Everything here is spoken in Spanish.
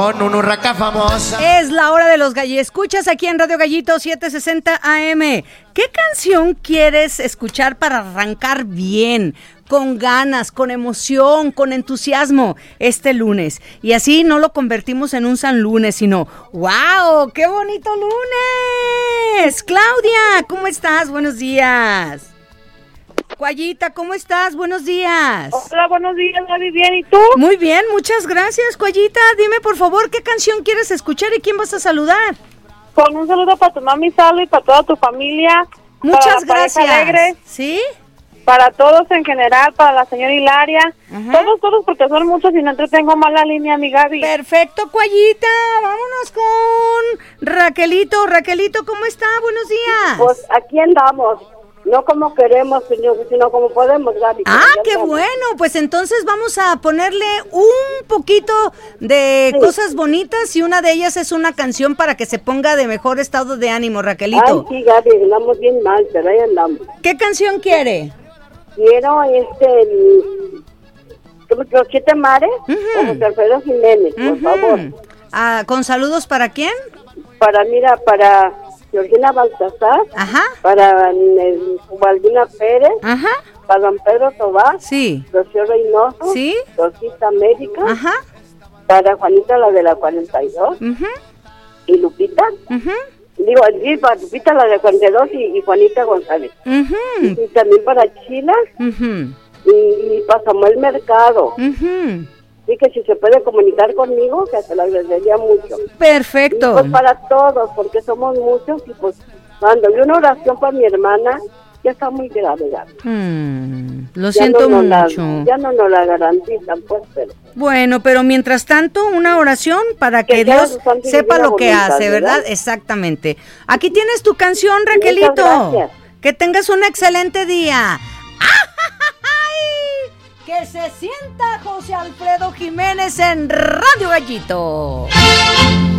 Con una urraca famosa. Es la hora de los escuchas aquí en Radio Gallito 760 AM. ¿Qué canción quieres escuchar para arrancar bien, con ganas, con emoción, con entusiasmo este lunes? Y así no lo convertimos en un San Lunes, sino ¡wow! ¡Qué bonito lunes! Claudia, ¿cómo estás? Buenos días. Cuayita, ¿cómo estás? Buenos días. Hola, buenos días, Gaby, bien, ¿y tú? Muy bien, muchas gracias, Cuayita. Dime, por favor, ¿qué canción quieres escuchar y quién vas a saludar? Con un saludo para tu mami Salo y para toda tu familia. Muchas para gracias. Alegre, ¿Sí? para todos en general, para la señora Hilaria. Ajá. Todos, porque son muchos y no entretengo mal la línea, mi Gaby. Perfecto, Cuayita. Vámonos con Raquelito. Raquelito, ¿cómo está? Buenos días. Pues aquí andamos, no como queremos, señor, sino como podemos, Gaby. Ah, qué bueno, pues entonces vamos a ponerle un poquito de cosas bonitas y una de ellas es una canción para que se ponga de mejor estado de ánimo, Raquelito. Ay, sí, Gaby, andamos bien mal, pero ahí andamos. ¿Qué canción quiere? Quiero Los Siete Mares, con José Alfredo Jiménez, por favor. Ah, ¿con saludos para quién? Para Georgina Baltasar, Ajá. para Valdina Pérez, Ajá. para don Pedro Tobar, Sí. Rocío Reynoso, Sí. Rosita América, Ajá. para Juanita, la de la 42, y Lupita. Digo, sí, para Lupita, la de 42 y Juanita González. Y también para Chila y para Samuel Mercado. Sí, que si se puede comunicar conmigo, que se lo agradecería mucho. Perfecto. Y pues para todos, porque somos muchos, y pues dándole una oración para mi hermana, ya está muy grave, Lo ya siento no mucho. Ya no nos la garantizan, pues, pero... Bueno, pero mientras tanto, una oración para que sea Dios su santa y sepa divina lo que voluntad, hace, ¿verdad? ¿verdad? Exactamente. Aquí tienes tu canción, Muchas Raquelito. gracias. Que tengas un excelente día. ¡Ay! Que se sienta José Alfredo Jiménez en Radio Gallito.